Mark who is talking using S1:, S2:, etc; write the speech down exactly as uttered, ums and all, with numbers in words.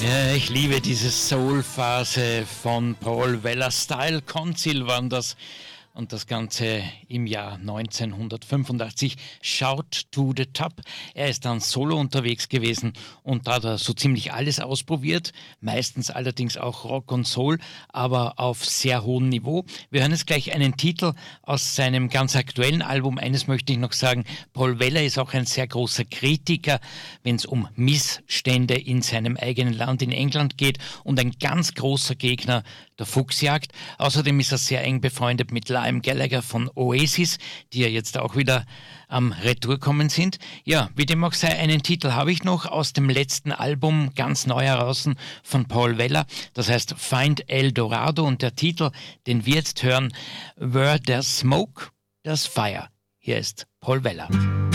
S1: Ja, ich liebe diese Soul-Phase von Paul Weller. Style Council waren das. Und das Ganze im Jahr neunzehnhundertfünfundachtzig. Shout to the Top. Er ist dann solo unterwegs gewesen und da hat er so ziemlich alles ausprobiert. Meistens allerdings auch Rock und Soul, aber auf sehr hohem Niveau. Wir hören jetzt gleich einen Titel aus seinem ganz aktuellen Album. Eines möchte ich noch sagen, Paul Weller ist auch ein sehr großer Kritiker, wenn es um Missstände in seinem eigenen Land in England geht und ein ganz großer Gegner der Fuchsjagd. Außerdem ist er sehr eng befreundet mit Liam Gallagher von Oasis, die ja jetzt auch wieder am Retour kommen sind. Ja, wie dem auch sei, einen Titel habe ich noch aus dem letzten Album, ganz neu heraus von Paul Weller. Das heißt Find El Dorado und der Titel, den wir jetzt hören, Where There's Smoke, There's Fire. Hier ist Paul Weller.